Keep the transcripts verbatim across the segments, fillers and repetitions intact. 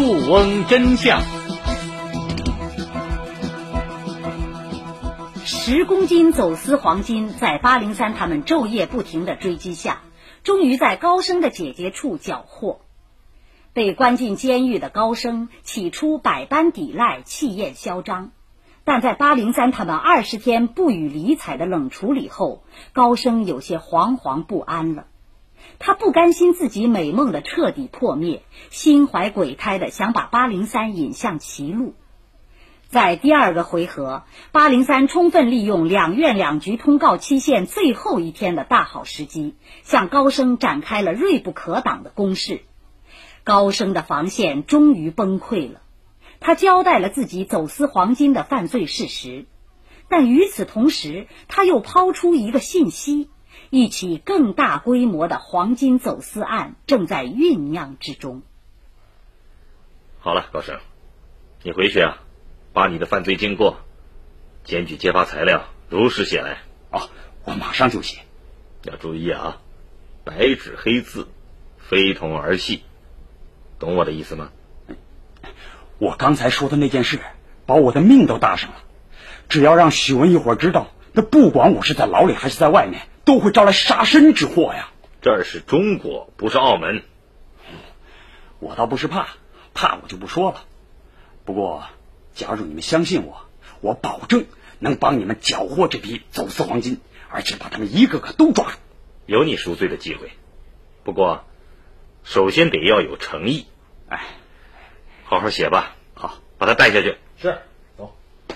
富翁真相。 十公斤走私黄金，在八零三他们昼夜不停的追击下，终于在高升的姐姐处缴获。被关进监狱的高升起初百般抵赖，气焰嚣张，但在八零三他们二十天不予理睬的冷处理后，高升有些惶惶不安了。他不甘心自己美梦的彻底破灭，心怀鬼胎的想把八零三引向歧路。在第二个回合，八零三充分利用两院两局通告期限最后一天的大好时机，向高升展开了锐不可挡的攻势。高升的防线终于崩溃了，他交代了自己走私黄金的犯罪事实，但与此同时，他又抛出一个信息，一起更大规模的黄金走私案正在酝酿之中。 好了，高升，你回去啊，把你的犯罪经过、检举揭发材料如实写来。 哦，我马上就写。 要注意啊，白纸黑字，非同儿戏，懂我的意思吗？ 我刚才说的那件事，把我的命都搭上了。只要让许文一伙知道，那不管我是在牢里还是在外面，都会招来杀身之祸呀。 这儿是中国，不是澳门。 我倒不是怕，怕我就不说了。不过，假如你们相信我，我保证能帮你们缴获这批走私黄金，而且把他们一个个都抓住。 有你赎罪的机会，不过，首先得要有诚意。 哎， 好好写吧。 好， 把它带下去。 是，走。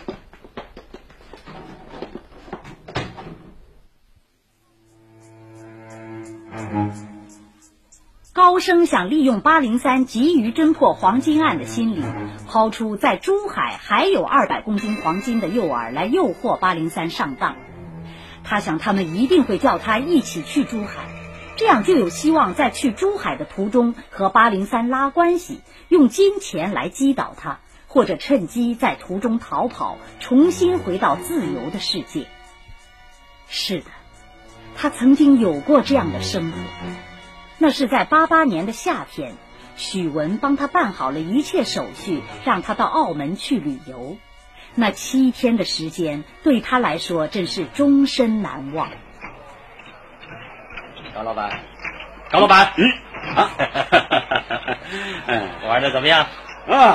高升想利用八零三急于侦破黄金案的心理，抛出在珠海还有二百公斤黄金的诱饵来诱惑八零三上当。他想他们一定会叫他一起去珠海，这样就有希望在去珠海的途中和八零三拉关系，用金钱来击倒他，或者趁机在途中逃跑，重新回到自由的世界。是的，他曾经有过这样的生活。那是在八八年的夏天，许文帮他办好了一切手续，让他到澳门去旅游。那七天的时间对他来说真是终身难忘。 高老板，高老板， 嗯，啊， 玩的怎么样？ 啊，